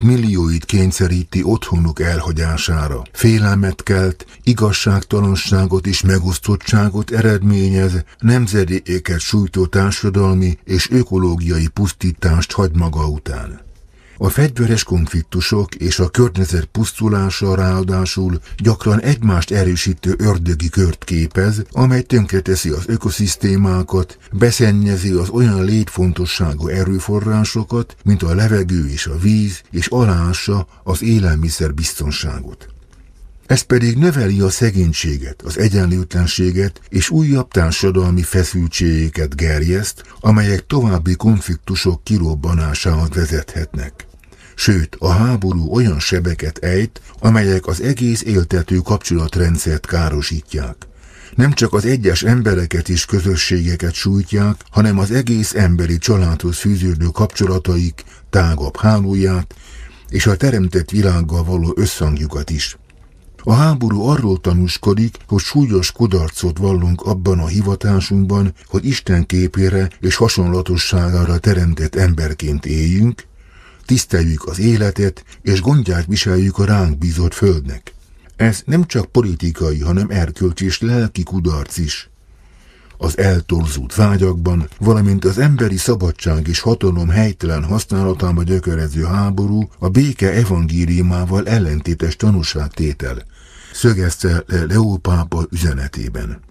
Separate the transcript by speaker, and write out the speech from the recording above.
Speaker 1: millióit kényszeríti otthonuk elhagyására. Félelmet kelt, igazságtalanságot és megosztottságot eredményez, nemzedékeket sújtó társadalmi és ökológiai pusztítást hagy maga után. A fegyveres konfliktusok és a környezet pusztulása ráadásul gyakran egymást erősítő ördögi kört képez, amely tönkreteszi az ökoszisztémákat, beszennyezi az olyan létfontosságú erőforrásokat, mint a levegő és a víz, és aláássa az élelmiszer biztonságot. Ez pedig növeli a szegénységet, az egyenlőtlenséget és újabb társadalmi feszültségeket gerjeszt, amelyek további konfliktusok kirobbanásához vezethetnek. Sőt, a háború olyan sebeket ejt, amelyek az egész éltető kapcsolatrendszert károsítják. Nem csak az egyes embereket és közösségeket sújtják, hanem az egész emberi családhoz fűződő kapcsolataik tágabb hálóját és a teremtett világgal való összhangjukat is. A háború arról tanúskodik, hogy súlyos kudarcot vallunk abban a hivatásunkban, hogy Isten képére és hasonlatosságára teremtett emberként éljünk, tiszteljük az életet, és gondját viseljük a ránk bízott földnek. Ez nem csak politikai, hanem erkölcsi és lelki kudarc is. Az eltorzult vágyakban, valamint az emberi szabadság és hatalom helytelen használatába gyökerező háború a béke evangéliumával ellentétes tanúságtétel, szögezte le Leó pápa üzenetében.